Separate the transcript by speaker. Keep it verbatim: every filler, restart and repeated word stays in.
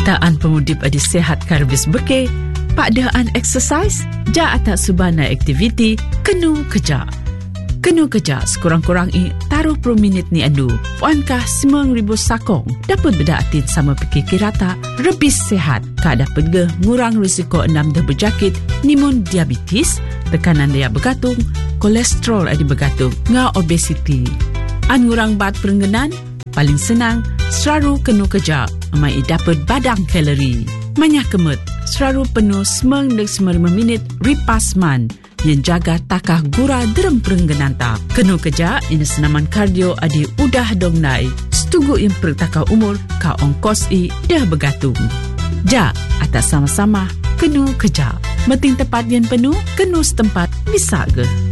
Speaker 1: Taan pemudip adi sehat karbis beke, pakdaan exercise, ja atak subana aktiviti, kenu kerja. Kenu kerja sekurang-kurang i taruh puluh minit ni anu. Puankah semang ribu sakong dapat berdaatin sama pikir kirata lebih sehat. Kak dapat ge ngurang risiko enam dah berjakit nimun diabetes, tekanan daya bergantung, kolesterol adi bergantung, ngau obesiti. An ngurang bat perengganan, paling senang selalu kenu kerja amai dapat badang kalori. Manya kemut selalu penuh semang dek sembilan minit ripas man yang jaga takah gura derem perengganan tak. Kenu kerja ini senaman kardio adi udah dong nai. Setugu yang pertakah umur ka ongkos i dah bergantung. Ja, atas sama-sama kenu kerja. Meting tepat yang penuh, kenu setempat bisa ke?